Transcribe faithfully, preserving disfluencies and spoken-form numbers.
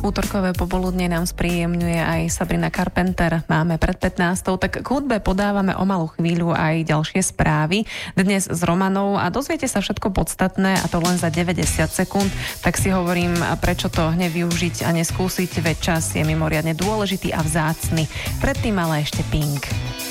útorkové popoludne nám spríjemňuje aj Sabrina Carpenter. Máme pred pätnástou, tak k hudbe podávame o malú chvíľu aj ďalšie správy. Dnes s Romanou a dozviete sa všetko podstatné a to len za deväťdesiat sekúnd. Tak si hovorím, prečo to nevyužiť a neskúsiť, veď čas je mimoriadne dôležitý a vzácny. Predtým ale ešte Pink.